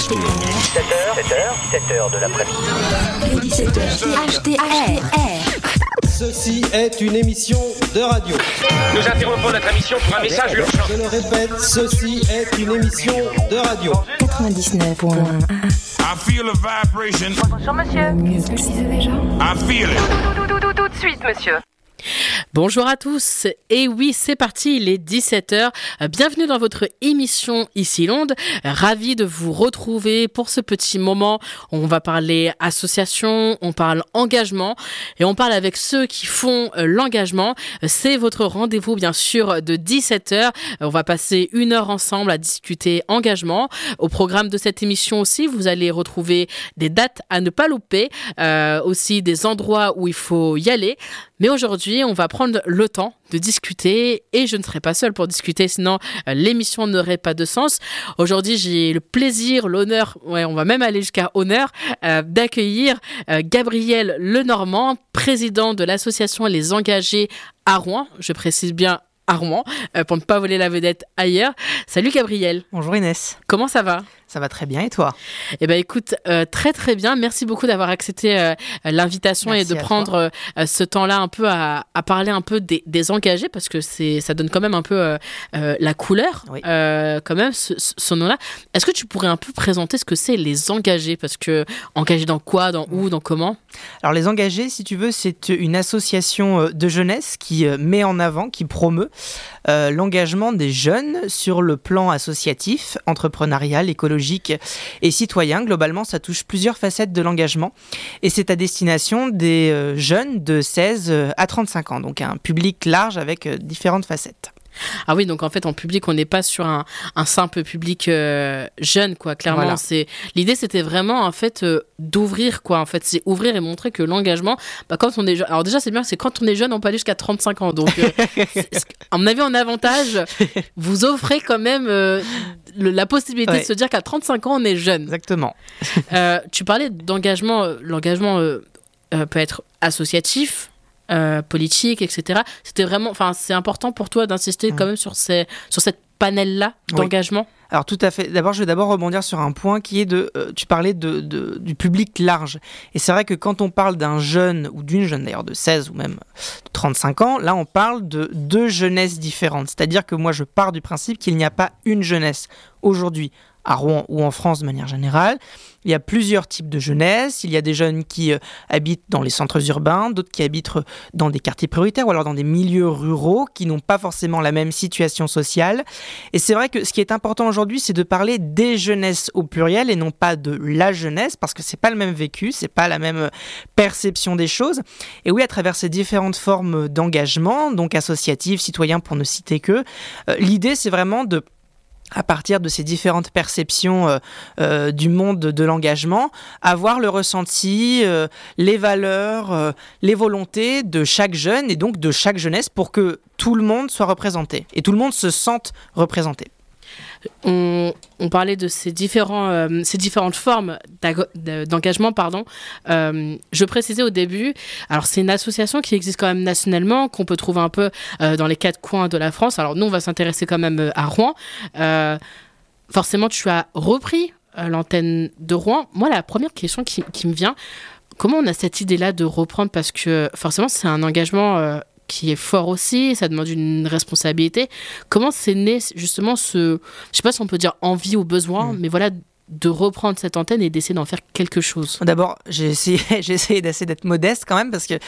17h de l'après-midi. 17h. HDR. Ceci est une émission de radio. Nous interrompons notre émission pour un message urgent. Je le répète, ceci est une émission de radio. 99.1. I feel a vibration. Bonjour monsieur. Mieux précisé déjà. I feel it. Tout de suite monsieur. Bonjour à tous, et oui c'est parti, il est 17h, bienvenue dans votre émission Ici Londres, ravi de vous retrouver pour ce petit moment. On va parler association, on parle engagement et on parle avec ceux qui font l'engagement. C'est votre rendez-vous bien sûr de 17h, on va passer 1 heure ensemble à discuter engagement. Au programme de cette émission aussi, vous allez retrouver des dates à ne pas louper, aussi des endroits où il faut y aller. Mais aujourd'hui, on va prendre le temps de discuter et je ne serai pas seule pour discuter, sinon l'émission n'aurait pas de sens. Aujourd'hui, j'ai le plaisir, l'honneur, on va même aller jusqu'à honneur, d'accueillir Gabriel Lenormand, président de l'association Les Engagés à Rouen. Je précise bien à Rouen, pour ne pas voler la vedette ailleurs. Salut Gabriel. Bonjour Inès. Comment ça va ? Ça va très bien et toi ? Eh bien écoute, très très bien. Merci beaucoup d'avoir accepté l'invitation. Merci et de prendre ce temps-là un peu à parler un peu des engagés parce que ça donne quand même un peu la couleur, oui. Quand même ce nom-là. Est-ce que tu pourrais un peu présenter ce que c'est les engagés ? Parce que engagés dans quoi, dans où, dans comment ? Alors les engagés, si tu veux, c'est une association de jeunesse qui met en avant, qui promeut l'engagement des jeunes sur le plan associatif, entrepreneurial, écologique et citoyen. Globalement, ça touche plusieurs facettes de l'engagement et c'est à destination des jeunes de 16 à 35 ans, donc un public large avec différentes facettes. Ah oui, donc en fait en public on n'est pas sur un simple public jeune quoi, clairement. Voilà. L'idée c'était vraiment en fait d'ouvrir quoi, en fait c'est ouvrir et montrer que l'engagement, quand on est jeune, alors déjà c'est bien, c'est quand on est jeune on peut aller jusqu'à 35 ans, donc à mon avis en avantage vous offrez quand même la possibilité de se dire qu'à 35 ans on est jeune. Exactement. Tu parlais d'engagement, l'engagement peut être associatif, politique, etc. C'était vraiment, c'est important pour toi d'insister quand même sur cette panel-là d'engagement. Oui. Alors tout à fait. D'abord, je vais rebondir sur un point qui est tu parlais du public large. Et c'est vrai que quand on parle d'un jeune, ou d'une jeune d'ailleurs, de 16 ou même de 35 ans, là on parle de deux jeunesses différentes. C'est-à-dire que moi je pars du principe qu'il n'y a pas une jeunesse aujourd'hui à Rouen ou en France de manière générale. Il y a plusieurs types de jeunesse. Il y a des jeunes qui habitent dans les centres urbains, d'autres qui habitent dans des quartiers prioritaires ou alors dans des milieux ruraux qui n'ont pas forcément la même situation sociale. Et c'est vrai que ce qui est important aujourd'hui, c'est de parler des jeunesses au pluriel et non pas de la jeunesse, parce que c'est pas le même vécu, c'est pas la même perception des choses. Et oui, à travers ces différentes formes d'engagement, donc associatif, citoyen pour ne citer que, l'idée c'est vraiment à partir de ces différentes perceptions du monde de l'engagement, avoir le ressenti, les valeurs, les volontés de chaque jeune et donc de chaque jeunesse pour que tout le monde soit représenté et tout le monde se sente représenté. On parlait de ces différentes formes d'engagement, pardon. Je précisais au début, alors c'est une association qui existe quand même nationalement, qu'on peut trouver un peu dans les 4 coins de la France. Alors nous, on va s'intéresser quand même à Rouen. Forcément, tu as repris l'antenne de Rouen. Moi, la première question qui me vient, comment on a cette idée-là de reprendre ? Parce que forcément, c'est un engagement qui est fort aussi, ça demande une responsabilité. Comment c'est né justement je sais pas si on peut dire envie ou besoin, mais voilà, de reprendre cette antenne et d'essayer d'en faire quelque chose? D'abord, j'ai essayé d'être modeste quand même parce que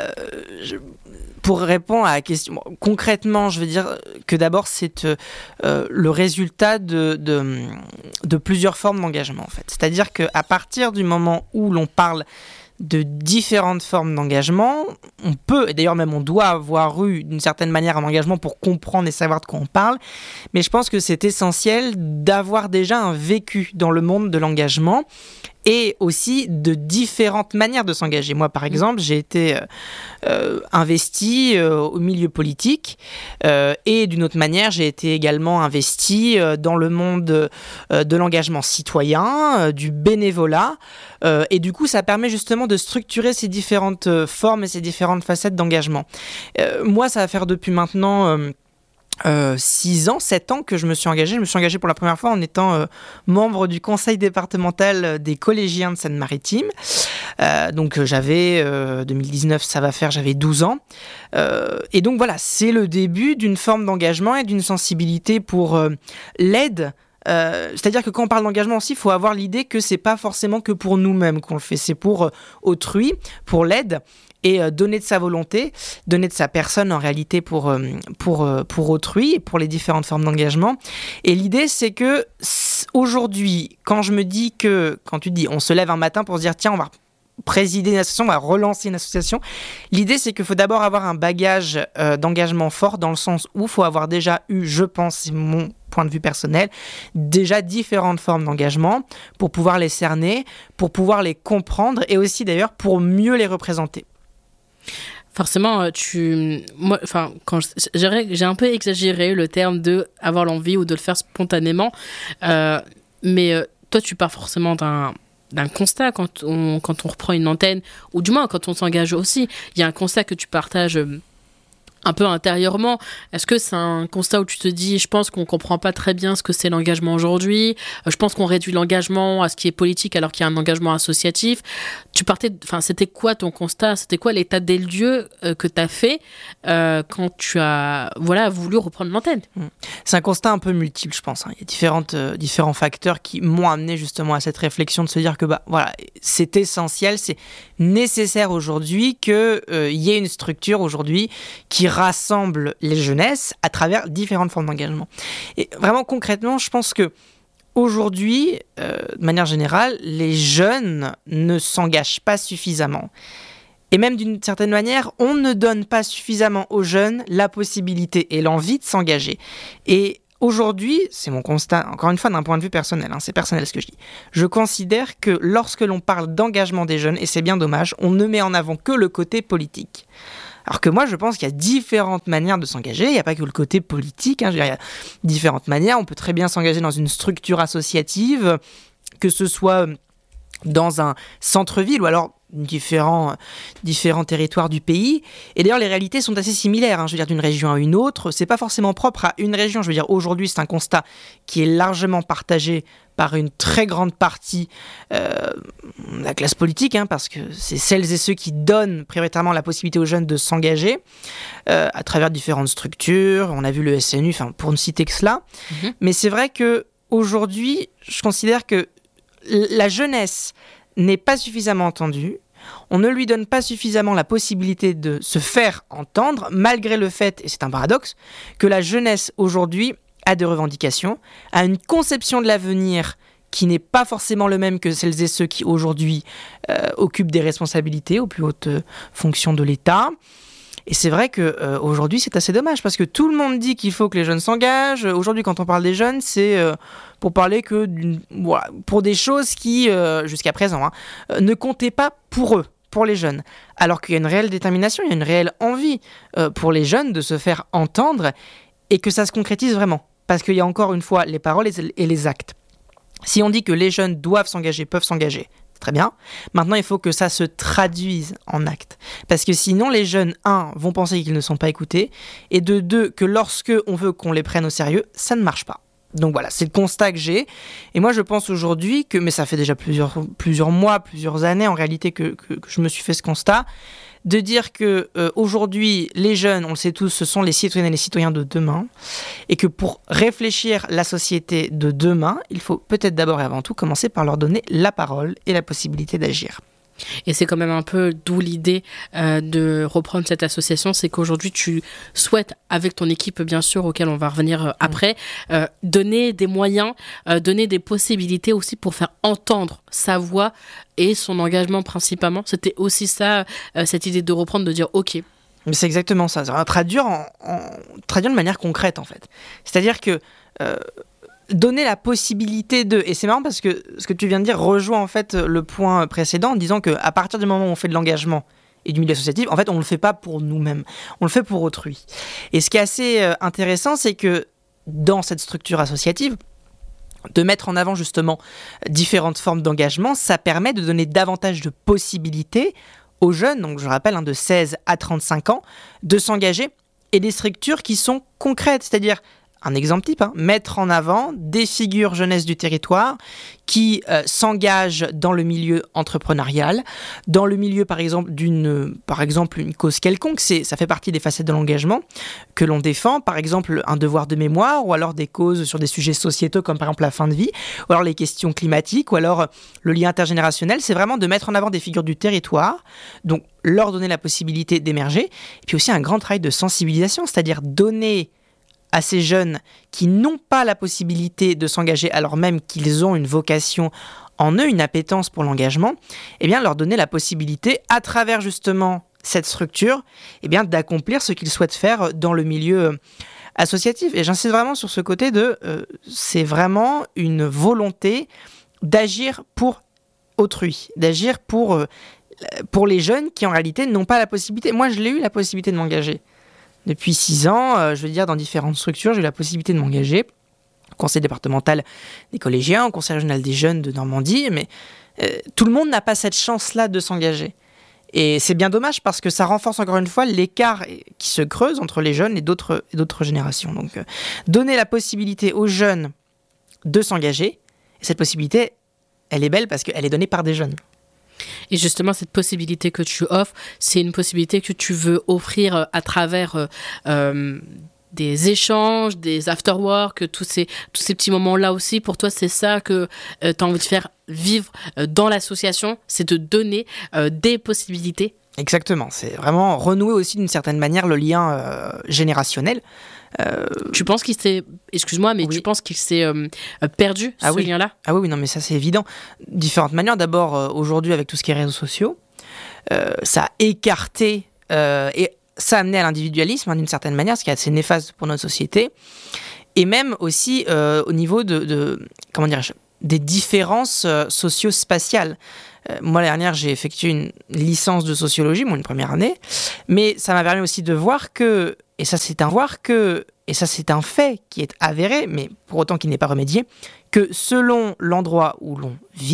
pour répondre à la question, concrètement, je veux dire que d'abord c'est le résultat de plusieurs formes d'engagement en fait. C'est-à-dire qu'à partir du moment où l'on parle de différentes formes d'engagement, on peut, et d'ailleurs même on doit avoir eu d'une certaine manière un engagement pour comprendre et savoir de quoi on parle, mais je pense que c'est essentiel d'avoir déjà un vécu dans le monde de l'engagement et aussi de différentes manières de s'engager. Moi, par exemple, j'ai été investi au milieu politique et d'une autre manière, j'ai été également investi dans le monde de l'engagement citoyen, du bénévolat. Et du coup, ça permet justement de structurer ces différentes formes et ces différentes facettes d'engagement. Moi, ça va faire depuis maintenant 6 ans, 7 ans que je me suis engagé. Je me suis engagé pour la première fois en étant membre du conseil départemental des collégiens de Seine-Maritime. Donc j'avais, 2019, j'avais 12 ans. Et donc voilà, c'est le début d'une forme d'engagement et d'une sensibilité pour l'aide. C'est-à-dire que quand on parle d'engagement aussi, il faut avoir l'idée que c'est pas forcément que pour nous-mêmes qu'on le fait, c'est pour autrui, pour l'aide. Et donner de sa volonté, donner de sa personne en réalité pour autrui et pour les différentes formes d'engagement. Et l'idée, c'est que aujourd'hui, quand tu dis on se lève un matin pour se dire tiens, on va présider une association, on va relancer une association, l'idée c'est qu'il faut d'abord avoir un bagage d'engagement fort dans le sens où il faut avoir déjà eu, je pense, c'est mon point de vue personnel, déjà différentes formes d'engagement pour pouvoir les cerner, pour pouvoir les comprendre et aussi d'ailleurs pour mieux les représenter. Forcément, j'ai un peu exagéré le terme de avoir l'envie ou de le faire spontanément, mais toi, tu pars forcément d'un constat quand on reprend une antenne, ou du moins quand on s'engage aussi. Il y a un constat que tu partages un peu intérieurement. Est-ce que c'est un constat où tu te dis, je pense qu'on comprend pas très bien ce que c'est l'engagement aujourd'hui, je pense qu'on réduit l'engagement à ce qui est politique alors qu'il y a un engagement associatif. C'était quoi ton constat? C'était quoi l'état des lieux que tu as fait quand tu as voulu reprendre l'antenne? C'est un constat un peu multiple, je pense. Il y a différents facteurs qui m'ont amené justement à cette réflexion de se dire que c'est essentiel, c'est nécessaire aujourd'hui qu'il y ait une structure aujourd'hui qui rassemble les jeunesses à travers différentes formes d'engagement. Et vraiment concrètement, je pense que aujourd'hui, de manière générale, les jeunes ne s'engagent pas suffisamment. Et même d'une certaine manière, on ne donne pas suffisamment aux jeunes la possibilité et l'envie de s'engager. Et aujourd'hui, c'est mon constat, encore une fois d'un point de vue personnel, c'est personnel ce que je dis, je considère que lorsque l'on parle d'engagement des jeunes, et c'est bien dommage, on ne met en avant que le côté politique. Alors que moi, je pense qu'il y a différentes manières de s'engager. Il n'y a pas que le côté politique. Il y a différentes manières. On peut très bien s'engager dans une structure associative, que ce soit dans un centre-ville ou alors différents territoires du pays. Et d'ailleurs, les réalités sont assez similaires. Je veux dire, d'une région à une autre, c'est pas forcément propre à une région. Je veux dire, aujourd'hui, c'est un constat qui est largement partagé par une très grande partie de la classe politique, parce que c'est celles et ceux qui donnent prioritairement la possibilité aux jeunes de s'engager à travers différentes structures. On a vu le SNU, pour ne citer que cela. Mais c'est vrai qu'aujourd'hui, je considère que la jeunesse n'est pas suffisamment entendue, on ne lui donne pas suffisamment la possibilité de se faire entendre, malgré le fait, et c'est un paradoxe, que la jeunesse aujourd'hui a des revendications, a une conception de l'avenir qui n'est pas forcément le même que celles et ceux qui aujourd'hui occupent des responsabilités aux plus hautes fonctions de l'État. Et c'est vrai qu'aujourd'hui, c'est assez dommage parce que tout le monde dit qu'il faut que les jeunes s'engagent. Aujourd'hui, quand on parle des jeunes, c'est pour parler pour des choses qui, jusqu'à présent, ne comptaient pas pour eux, pour les jeunes. Alors qu'il y a une réelle détermination, il y a une réelle envie pour les jeunes de se faire entendre et que ça se concrétise vraiment. Parce qu'il y a encore une fois les paroles et les actes. Si on dit que les jeunes doivent s'engager, peuvent s'engager, très bien. Maintenant, il faut que ça se traduise en actes. Parce que sinon, les jeunes, vont penser qu'ils ne sont pas écoutés, et de deux, que lorsque on veut qu'on les prenne au sérieux, ça ne marche pas. Donc voilà, c'est le constat que j'ai. Et moi, je pense aujourd'hui mais ça fait déjà plusieurs mois, plusieurs années en réalité que je me suis fait ce constat, de dire que aujourd'hui, les jeunes, on le sait tous, ce sont les citoyennes et les citoyens de demain, et que pour réfléchir la société de demain, il faut peut-être d'abord et avant tout commencer par leur donner la parole et la possibilité d'agir. Et c'est quand même un peu d'où l'idée de reprendre cette association, c'est qu'aujourd'hui tu souhaites, avec ton équipe bien sûr, auquel on va revenir après, donner des moyens, donner des possibilités aussi pour faire entendre sa voix et son engagement principalement. C'était aussi ça, cette idée de reprendre, de dire ok. Mais c'est exactement ça, traduire de manière concrète en fait. C'est-à-dire que donner la possibilité de... Et c'est marrant parce que ce que tu viens de dire rejoint en fait le point précédent en disant qu'à partir du moment où on fait de l'engagement et du milieu associatif, en fait on ne le fait pas pour nous-mêmes, on le fait pour autrui. Et ce qui est assez intéressant, c'est que dans cette structure associative, de mettre en avant justement différentes formes d'engagement, ça permet de donner davantage de possibilités aux jeunes, donc je rappelle, de 16 à 35 ans, de s'engager et des structures qui sont concrètes, c'est-à-dire un exemple type, mettre en avant des figures jeunesse du territoire qui s'engagent dans le milieu entrepreneurial, dans le milieu par exemple une cause quelconque, ça fait partie des facettes de l'engagement que l'on défend, par exemple un devoir de mémoire, ou alors des causes sur des sujets sociétaux comme par exemple la fin de vie, ou alors les questions climatiques, ou alors le lien intergénérationnel. C'est vraiment de mettre en avant des figures du territoire, donc leur donner la possibilité d'émerger, et puis aussi un grand travail de sensibilisation, c'est-à-dire donner à ces jeunes qui n'ont pas la possibilité de s'engager alors même qu'ils ont une vocation en eux, une appétence pour l'engagement, eh bien leur donner la possibilité, à travers justement cette structure, eh bien d'accomplir ce qu'ils souhaitent faire dans le milieu associatif. Et j'insiste vraiment sur ce côté c'est vraiment une volonté d'agir pour autrui, d'agir pour les jeunes qui en réalité n'ont pas la possibilité. Moi, je l'ai eu la possibilité de m'engager. Depuis 6 ans, dans différentes structures, j'ai eu la possibilité de m'engager au conseil départemental des collégiens, au conseil régional des jeunes de Normandie, mais tout le monde n'a pas cette chance-là de s'engager. Et c'est bien dommage parce que ça renforce encore une fois l'écart qui se creuse entre les jeunes et d'autres générations. Donc, donner la possibilité aux jeunes de s'engager, et cette possibilité, elle est belle parce qu'elle est donnée par des jeunes. Et justement, cette possibilité que tu offres, c'est une possibilité que tu veux offrir à travers des échanges, des after-work, tous ces petits moments-là aussi. Pour toi, c'est ça que tu as envie de faire vivre dans l'association, c'est de donner des possibilités. Exactement, c'est vraiment renouer aussi d'une certaine manière le lien générationnel. Tu penses qu'il s'est, excuse-moi, mais oui. Tu penses qu'il s'est perdu, ce lien-là ? Ah oui, non, mais ça c'est évident. Différentes manières. D'abord, aujourd'hui, avec tout ce qui est réseaux sociaux, ça a écarté et ça a amené à l'individualisme d'une certaine manière, ce qui est assez néfaste pour notre société. Et même aussi au niveau comment dirais-je, des différences socio-spatiales. Moi, l'année dernière, j'ai effectué une licence de sociologie, une première année, mais ça m'a permis aussi de voir que, et ça c'est un fait qui est avéré, mais pour autant qui n'est pas remédié, que selon l'endroit où l'on vit,